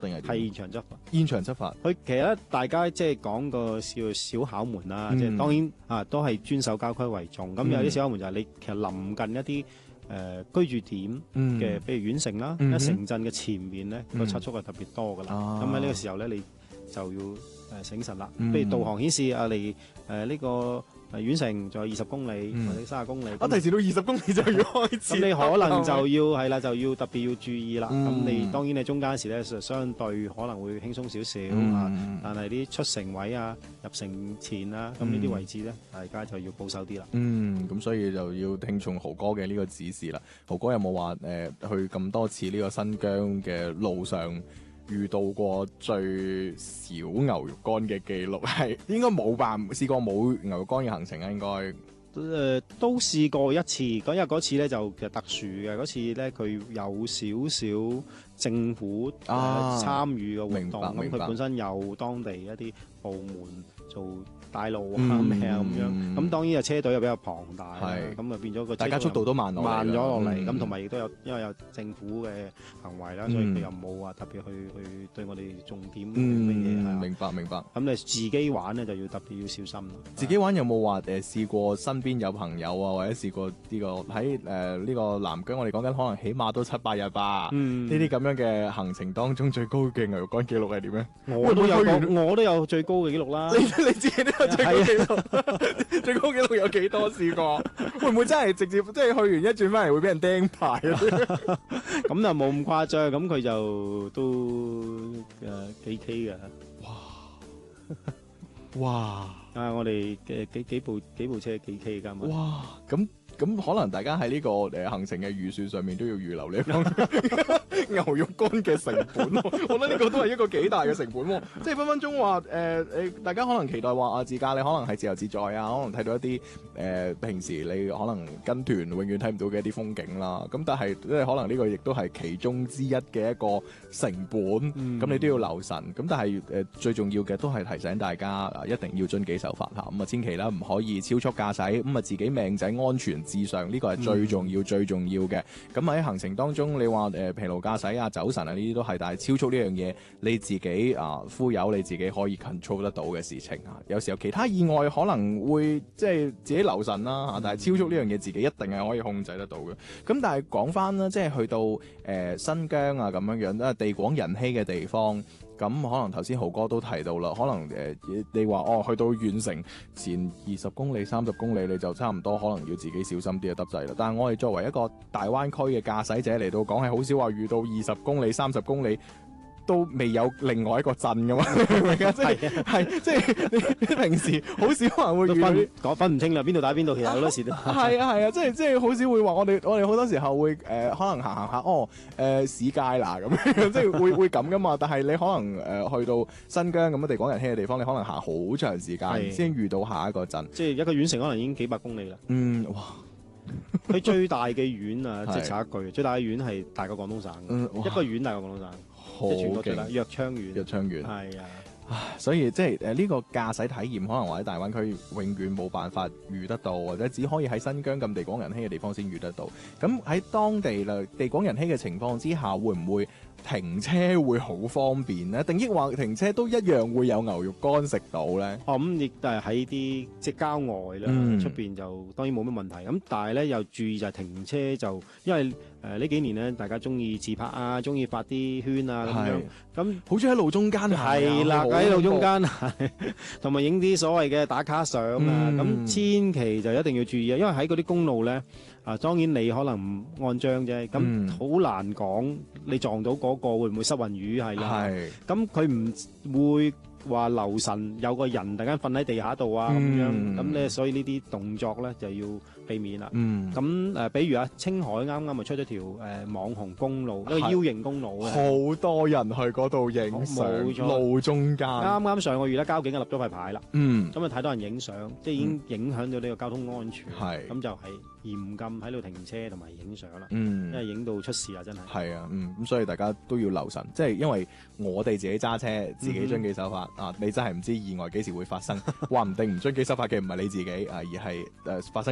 定係點？ 係現場執法。 現場執法。 佢其實咧，大家即係講個小考門啦，即係當然啊，都係遵守郊區為重。咁有啲小考門就係你其實臨近一啲居住點嘅，譬如縣城啦，一城鎮嘅前面咧個測速係特別多噶啦。咁喺呢個時候咧，你就要醒神啦。譬如導航顯示啊，離呢個縣城仲有20公里或者30公里， 提示到20公里就要開始。 咁你可能就要係啦，就要特別要注意啦。咁你當然你中間時咧，就相對可能會輕鬆少少啊。但係啲出城位啊、入城前啊，咁呢啲位置咧，大家就要保守啲啦。 咁所以就要聽從豪哥嘅呢個指示啦。豪哥有冇話去咁多次呢個新疆嘅路上遇到過最少牛肉乾嘅記錄？係應該冇吧？試過冇牛肉乾嘅行程啊？應該都試過一次，因為嗰次咧就其實特殊嘅，嗰次咧佢有少少政府參與嘅活動，咁佢本身有當地一啲部門做帶路啊咩啊咁樣，咁當然啊車隊又比較龐大，咁啊變咗個大家速度都慢咗落嚟，咁同埋亦都有因為有政府嘅行為啦，所以佢又冇話特別去對我哋重點乜嘢。 明白。 咁你自己玩咧就要特別要小心啦。 自己玩有冇話試過身邊有朋友啊，或者試過呢個喺呢個南疆，我哋講緊可能起碼都7-8日吧。呢啲咁樣嘅行程當中最高嘅牛肉乾記錄係點樣？ 我都有最高嘅記錄啦。 你自己都有最高記錄，最高記錄有幾多？試過會唔會真係直接即係去完一轉翻嚟會俾人釘牌啊？ 咁就冇咁誇張，咁佢就都幾 K 嘅。哇！我哋嘅幾部車幾 K 噶嘛？ 哇！咁可能大家喺呢個行程嘅預算上面都要預留呢牛肉乾嘅成本，我覺得呢個都係一個幾大嘅成本，即係分分鐘話大家可能期待話自駕你可能係自由自在啊，可能睇到一啲平時你可能跟團永遠睇唔到嘅一啲風景啦。咁但係即係可能呢個亦都係其中之一嘅一個成本，咁你都要留神。咁但係最重要嘅都係提醒大家一定要遵紀守法嚇，咁啊千祈啦唔可以超速駕駛，咁啊自己命仔安全至上，呢個係最重要最重要嘅。咁喺行程當中，你話疲勞駕駛啊、走神啊呢啲都係，但係超速呢樣嘢你自己忽悠你自己可以 control 得到嘅事情啊。有時候其他意外可能會即係自己留神啦，但係超速呢樣嘢自己一定係可以控制得到嘅。咁但係講翻啦，即係去到新疆啊咁樣樣，都係地廣人稀嘅地方。咁可能頭先豪哥都提到啦，可能你話去到縣城前20公里、30公里，你就差唔多可能要自己小心啲就得滯啦。但係我哋作為一個大灣區嘅駕駛者嚟到講，係好少話遇到20公里、30公里都未有另外一個鎮噶嘛，明唔明啊？即係你平時好少人會遇到分唔清啦，邊度打邊度，其實好多時都係啊，即係好少會話我哋好多時候會可能行下市街啦咁樣，即係會咁噶嘛。但係你可能去到新疆咁嘅地廣人稀嘅地方，你可能行好長時間先遇到下一個鎮， 即係一個縣城可能已經幾百公里啦。 哇！ 佢最大嘅縣啊，即係插一句，最大嘅縣係大過廣東省，一個縣大過廣東省。即係全國最大藥昌縣，係啊， 所以即係呢個駕駛體驗，可能或者大灣區永遠冇辦法遇得到，或者只可以喺新疆咁地廣人稀嘅地方先遇得到。咁喺當地啦，地廣人稀嘅情況之下，會唔會停車會好方便呢？定抑或停車都一樣會有牛肉乾食到呢？ 咁亦都係喺啲即係郊外啦，出邊就當然冇乜問題。咁但係咧又注意就係停車就，因為呢幾年咧大家中意自拍啊，中意發啲圈啊咁樣，咁好似喺路中間係啦，喺路中間同埋影啲所謂嘅打卡相啊，咁千祈就一定要注意啊，因為喺嗰啲公路咧。當然你可能唔按章啫，咁好難講你撞到嗰個會唔會失魂魚係啦，咁佢唔會話留神有個人突然間瞓喺地下度啊咁樣，咁咧所以呢啲動作咧就要避免啦。咁比如青海啱啱咪出咗條網紅公路，一個 U 型公路咧， 好多人去嗰度影相，路中間。啱啱上個月咧，交警立咗塊牌啦，咁啊太多人影相，即係已經影響到呢個交通安全，咁就係嚴禁喺度停車同埋影相啦，因為影到出事啊真係。 係啊，咁所以大家都要留神，即係因為我哋自己揸車，自己遵紀守法。你真係唔知意外幾時會發生，話唔定唔遵紀守法嘅唔係你自己而係發生意外嘅另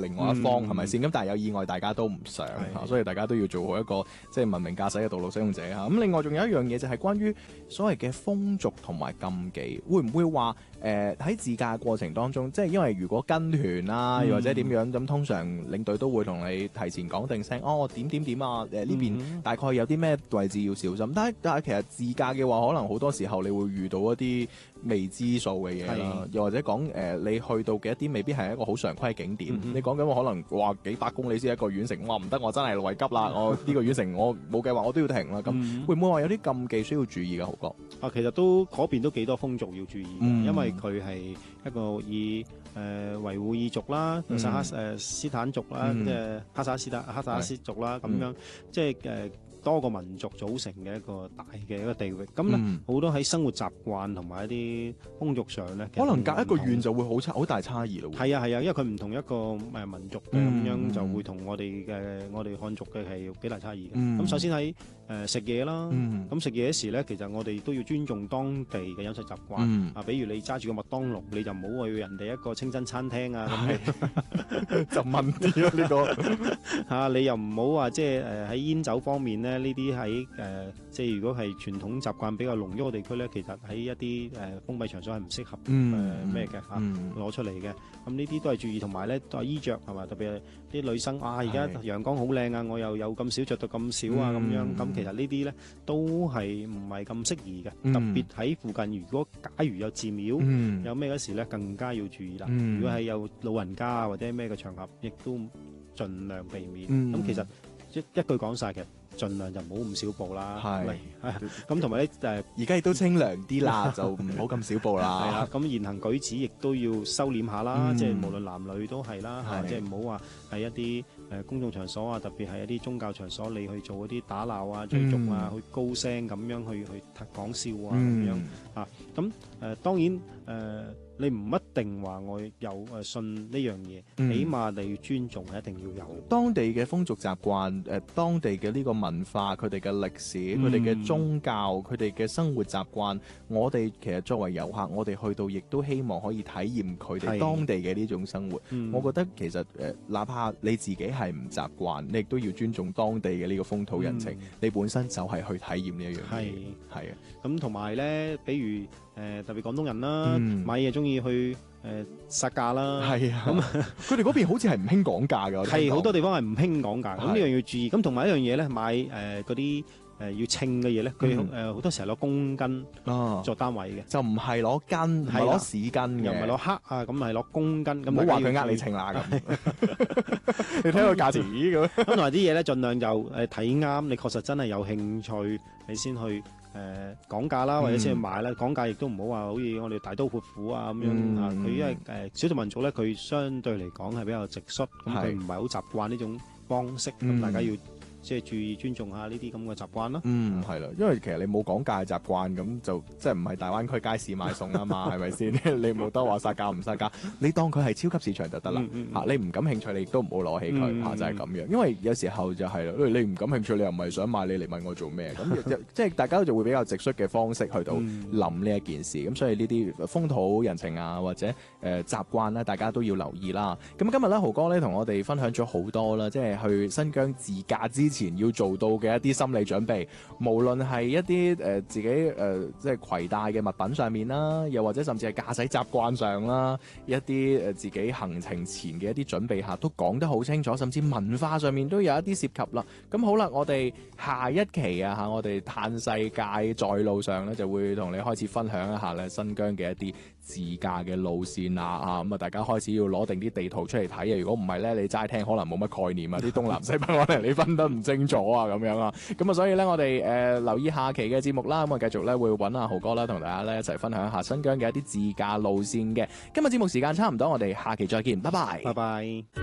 另外一方係咪先？咁但係有意外大家都唔想嚇，所以大家都要做好一個即係文明駕駛嘅道路使用者嚇。咁另外仲有一樣嘢就係關於所謂嘅風俗同埋禁忌，會唔會話喺自駕過程當中，即係因為如果跟團啦，又或者點樣咁，通常領隊都會同你提前講定聲，點啊，呢邊大概有啲咩位置要小心。但係其實自駕嘅話，可能好多時候你會遇到一啲未知數嘅嘢啦，又或者講你去到嘅一啲未必係一個好常規嘅景點。你講緊可能話幾百公里先一個縣城，唔得，我真係為急啦，我呢個縣城我冇計劃，我都要停啦。咁會唔會話有啲禁忌需要注意嘅，豪哥？ 其實嗰邊都幾多風俗要注意嘅，因為佢係一個以維吾爾族啦、薩克斯坦族啦、即係哈薩克斯族啦咁樣，即係多個民族組成嘅一個大嘅一個地域。咁咧好多喺生活習慣同埋一啲風俗上咧， 可能隔一個縣就會好大差異咯。 係啊，因為佢唔同一個民族嘅咁樣，就會同我哋漢族嘅係有幾大差異嘅。咁首先喺食嘢啦，咁食嘢嗰時咧，其實我哋都要尊重當地嘅飲食習慣。比如你揸住個麥當勞，你就唔好去人哋一個清真餐廳啊，咁就問啲咯呢個你又唔好話即係喺煙酒方面咧，呢啲喺即係如果係傳統習慣比較濃郁嘅地區咧，其實喺一啲封閉場所係唔適合咩嘅攞出嚟嘅。咁呢啲都係注意，同埋咧都係衣着係嘛，特別係啲女生而家陽光好靚啊，我又有咁少着到咁少啊咁樣，咁其實呢啲咧都係唔係咁適宜嘅。特別喺附近，如果假如有寺廟有咩嗰時咧，更加要注意啦。如果係有老人家啊或者咩嘅場合，亦都盡量避免。咁其實一句講晒嘅。盡量就唔好咁少步啦，咁同埋咧而家亦都清涼啲啦，就唔好咁少步啦。 係啦，咁言行舉止亦都要收斂下啦，即係無論男女都係啦，即係唔好話喺一啲公眾場所啊，特別係一啲宗教場所，你去做一啲打鬧啊、追逐啊、去高聲咁樣去講笑啊咁樣啊。咁當然你唔一定話我有信呢樣嘢，起碼你要尊重係一定要有當地嘅風俗習慣，當地嘅呢個文化，佢哋嘅歷史，佢哋嘅宗教，佢哋嘅生活習慣。我哋其實作為遊客，我哋去到亦都希望可以體驗佢哋當地嘅呢種生活。我覺得其實哪怕你自己係唔習慣，你亦都要尊重當地嘅呢個風土人情。你本身就係去體驗呢一樣嘢。係啊， 咁同埋咧，比如特別廣東人啦，買嘢中意去殺價啦。 係啊，咁佢哋嗰邊好似係唔興講價㗎。 係好多地方係唔興講價，咁呢樣要注意。咁同埋一樣嘢咧，買嗰啲要稱嘅嘢咧，佢好多時候攞公斤作單位嘅，就唔係攞斤，係攞市斤嘅， 又唔係攞克啊，咁係攞公斤。咁唔好話佢呃你稱啦咁，你睇個價錢咁。 咁同埋啲嘢咧，盡量就睇啱，你確實真係有興趣，你先去講價啦，或者先去買啦。講價亦都唔好話好似我哋大刀闊斧啊咁樣啊。佢因為少數民族咧，佢相對嚟講係比較直率，咁佢唔係好習慣呢種方式，咁大家要即係注意尊重下呢啲咁嘅習慣咯。 係啦，因為其實你冇講價習慣，咁就即係唔係大灣區街市買餸啊嘛，係咪先？你冇得話殺價唔殺價，你當佢係超級市場就得啦。你唔感興趣，你亦都唔好攞起佢就係咁樣。因為有時候就係啦，你唔感興趣，你又唔係想買，你嚟問我做咩？咁即係大家就會比較直率嘅方式去到諗呢一件事。咁所以呢啲風土人情啊，或者習慣咧，大家都要留意啦。咁今日咧，豪哥咧同我哋分享咗好多啦，即係去新疆自駕之前要做到嘅一啲心理準備，無論係一啲自己即係攜帶嘅物品上面啦，又或者甚至係駕駛習慣上啦，一啲自己行程前嘅一啲準備下都講得好清楚，甚至文化上面都有一啲涉及啦。咁好啦，我哋下一期啊我哋嘆世界在路上咧就會同你開始分享一下咧新疆嘅一啲自駕嘅路線啊咁啊，大家開始要攞定啲地圖出嚟睇啊！如果唔係咧，你齋聽可能冇乜概念啊，啲東南西北可能你分得唔清楚啊咁樣啊，咁啊所以咧我哋留意下期嘅節目啦，咁啊繼續咧會揾阿豪哥啦，同大家咧一齊分享一下新疆嘅一啲自駕路線嘅。今日節目時間差唔多，我哋下期再見，拜拜， 拜拜。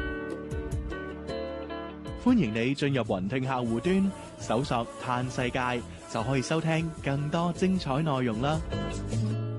歡迎你進入雲聽客戶端，搜索嘆世界就可以收聽更多精彩內容啦。